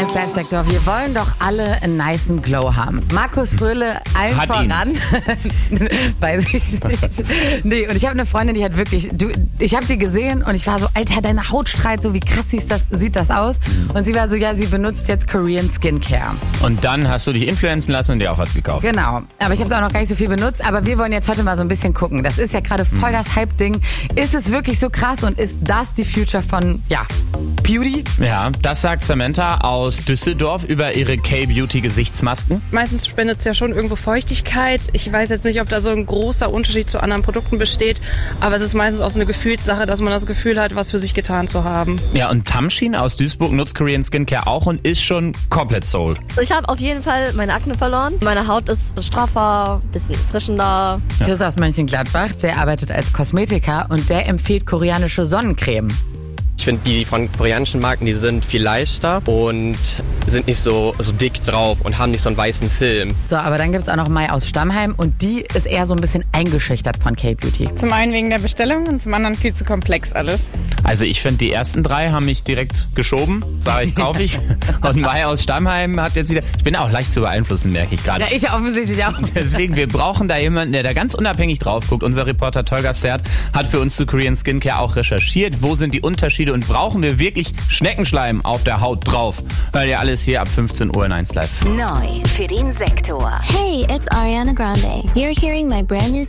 Tages Live Sektor. Wir wollen doch alle einen nicen Glow haben. Markus Fröhle allen Hat voran. Weiß ich nicht. Nee, und ich habe eine Freundin, die hat wirklich, ich habe die gesehen und ich war so, Alter, deine Haut strahlt so, wie krass sieht das aus? Und sie war so, ja, sie benutzt jetzt Korean Skincare. Und dann hast du dich influenzen lassen und dir auch was gekauft. Genau, aber ich habe es auch noch gar nicht so viel benutzt, aber wir wollen jetzt heute mal so ein bisschen gucken. Das ist ja gerade voll das Hype-Ding. Ist es wirklich so krass und ist das die Future von, Beauty? Ja, das sagt Samantha aus Düsseldorf über ihre K-Beauty-Gesichtsmasken. Meistens spendet es ja schon irgendwo Feuchtigkeit. Ich weiß jetzt nicht, ob da so ein großer Unterschied zu anderen Produkten besteht, aber es ist meistens auch so eine Gefühlssache, dass man das Gefühl hat, was für sich getan zu haben. Ja, und Tamshin aus Duisburg nutzt Korean Skincare auch und ist schon komplett sold. Ich habe auf jeden Fall meine Akne verloren. Meine Haut ist straffer, bisschen frischender. Chris aus Mönchengladbach, der arbeitet als Kosmetiker und der empfiehlt koreanische Sonnencreme. Ich finde, die von koreanischen Marken, die sind viel leichter und sind nicht so dick drauf und haben nicht so einen weißen Film. So, aber dann gibt's auch noch Mai aus Stammheim und die ist eher so ein bisschen eingeschüchtert von K-Beauty. Zum einen wegen der Bestellung und zum anderen viel zu komplex alles. Also ich finde, die ersten 3 haben mich direkt geschoben. Sage ich, kaufe ich. Und Mai aus Stammheim hat jetzt wieder... Ich bin auch leicht zu beeinflussen, merke ich gerade. Ja, ich offensichtlich auch. Deswegen, wir brauchen da jemanden, der da ganz unabhängig drauf guckt. Unser Reporter Tolga Sert hat für uns zu Korean Skincare auch recherchiert. Wo sind die Unterschiede und brauchen wir wirklich Schneckenschleim auf der Haut drauf? Hört ihr alles hier ab 15 Uhr in 1 Live. Neu für den Sektor. Hey, it's Ariana Grande. You're hearing my brand new